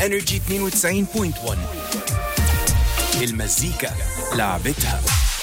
انرجي 92.1 المزيكا لعبتها.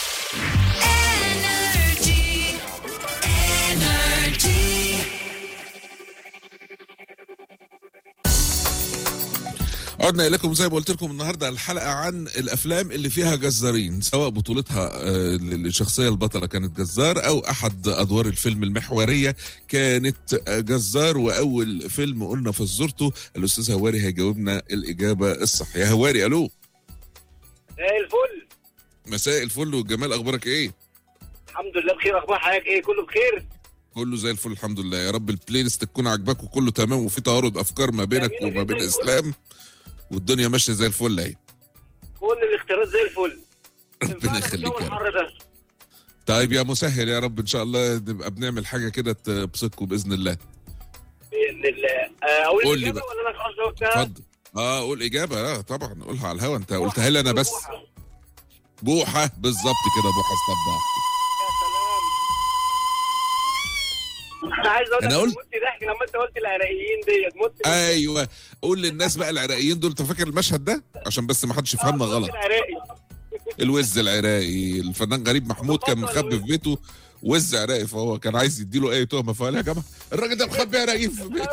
عدنا إليكم زي ما قلت لكم النهارده الحلقة عن الأفلام اللي فيها جزارين، سواء بطولتها الشخصية البطلة كانت جزار أو أحد أدوار الفيلم المحورية كانت جزار. وأول فيلم قلنا فزورته الأستاذ هواري هيجاوبنا الإجابة الصحيحة. هواري ألو. مساء الفل. مساء الفل والجمال، أخبارك إيه؟ الحمد لله بخير. أخبار حضرتك إيه؟ كله بخير؟ كله زي الفل الحمد لله. يا رب البلاي ليست تكون عاجباك وكله تمام وفي تعارض أفكار ما بينك وما بين إسلام والدنيا ماشيه زي الفل اهي. كل الاختيارات زي الفل. ربنا يخليك يا رب. طيب يا مسهل يا رب، ان شاء الله نبقى بنعمل حاجه كده تبسطكم باذن الله. باذن الله. اقول قول لي الاجابه بقى. ولا انا خلاص قلتها؟ اتفضل. قول اجابه. طبعا قولها على الهوا، انت قلتها لي انا بس. بوحه بالظبط كده. بوحه الصباح. انا عايز اقول أنا لك قلت- مت ضحك لما انت قلت العراقيين ديت مت. ايوه قول للناس بقى العراقيين دول، انت فاكر المشهد ده عشان بس ما حدش يفهمنا غلط. العراقي. الوز العراقي، الفنان غريب محمود كان مخبي في بيته وز عراقي، فهو كان عايز يديله اي تهمه فقال يا جماعه الراجل ده مخبي عراقيين في بيته.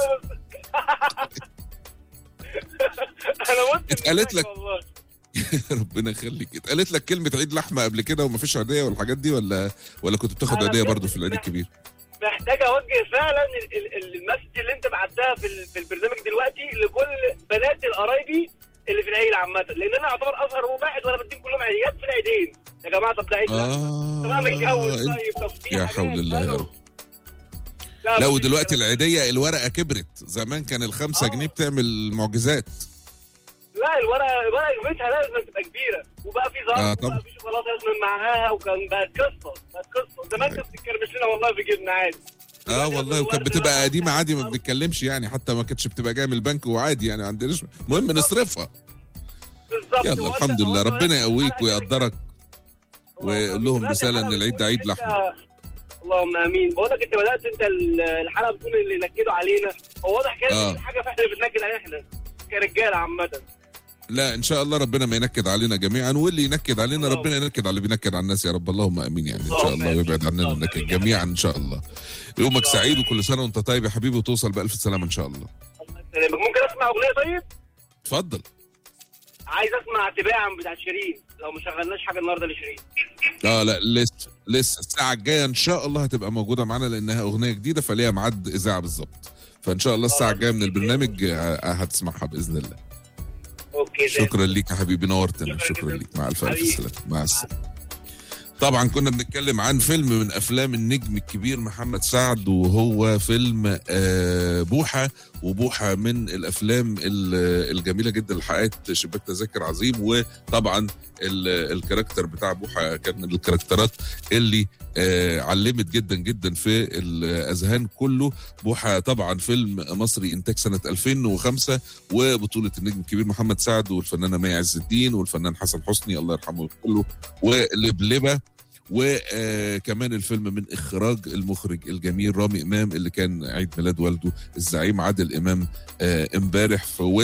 انا مت اتقالت لك. والله. ربنا يخليك. اتقالت لك كلمه عيد لحمه قبل كده ومفيش عيديه والحاجات دي ولا كنت بتاخد أنا عيديه بجد برضه في العيد الكبير؟ محتاج اوجه فعلا المسج اللي انت بعتها في البرنامج دلوقتي لكل بنات القرايبي اللي في العيله عامه، لان انا اعتبر اصغر واحد وانا بديهم كلهم عيديات في العيدين. يا جماعه طب ده عيد طب انا متجوز. طيب طب في يا حاجات. حول الله يا رب. لا لا مفيش ودلوقتي الكلام ده. العيديه الورقه كبرت، زمان كان ال5 جنيه بتعمل معجزات. لا الورقه قيمتها لازم تبقى كبيره، وبقى في ظرف طبعا. وبقى في شوكولاته لازم معاها، وكان بقت قصه زمان كانت بتتكرمش لنا والله في جيبنا عادي. والله وكانت بتبقى قديمه عادي ما بنتكلمش يعني، حتى ما كانتش بتبقى جايه من البنك وعادي يعني، عندناش المهم نصرفها. بالظبط. يلا الحمد لله، ربنا يقويك ويقدرك ويقول لهم رساله ان العيد ده عيد لحمه. اللهم امين. بقول لك انت بدات الحلقه بتقول اللي نكدوا علينا، هو واضح كده في حاجه فاحنا بننكد علينا احنا كرجاله عامه. لا ان شاء الله ربنا ما ينكد علينا جميعا، واللي ينكد علينا ربنا ينكد على اللي بينكد على الناس يا رب. اللهم امين يعني ان شاء الله، ويبعد عننا النكد جميعا ان شاء الله. يومك سعيد وكل سنه وانت طيب يا حبيبي، وتوصل بالف سلامه ان شاء الله. الله يسلمك. ممكن اسمع اغنيه طيب؟ اتفضل. عايز اسمع تباعا بتاعت شيرين، لو ما شغلناش حاجه النهارده لشيرين. لا لسه الساعه الجايه ان شاء الله هتبقى موجوده معانا، لانها اغنيه جديده فليها ميعاد اذاعه بالظبط، فان شاء الله الساعه الجايه من البرنامج هتسمعها باذن الله. اوكي. شكرا ليك يا حبيبي، نورتنا. شكرا ليك، مع الف سلامه. مع السلامه. طبعا كنا بنتكلم عن فيلم من افلام النجم الكبير محمد سعد، وهو فيلم بوحه. وبوحه من الافلام الجميله جدا اللي حققت شباك تذاكر عظيم، وطبعا الكاركتر بتاع بوحه كان من الكاركترات اللي علمت جدا جدا في الاذهان كله. بوحه طبعا فيلم مصري انتاج سنه 2005، وبطوله النجم الكبير محمد سعد والفنانه مي عز الدين والفنان حسن حسني الله يرحمه كله ولبلبه. وكمان الفيلم من اخراج المخرج الجميل رامي امام اللي كان عيد ميلاد والده الزعيم عادل امام امبارح،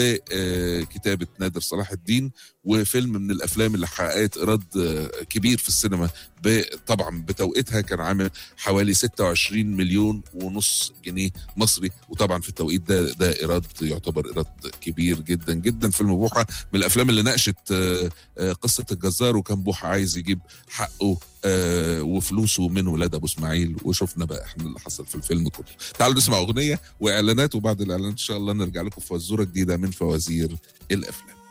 وكتابه نادر صلاح الدين. وفيلم من الافلام اللي حققت ايراد كبير في السينما، طبعا بتوقيتها كان عامل حوالي 26 مليون ونص جنيه مصري، وطبعا في التوقيت ده ايراد يعتبر ايراد كبير جدا جدا. فيلم بوحه من الافلام اللي ناقشت قصه الجزار، وكان بوحه عايز يجيب حقه وفلوسه من ولاد ابو اسماعيل، وشفنا بقى احنا اللي حصل في الفيلم كله. تعالوا نسمع اغنيه واعلانات، وبعد الاعلانات ان شاء الله نرجع لكم في فزوره جديده من فوازير الافلام.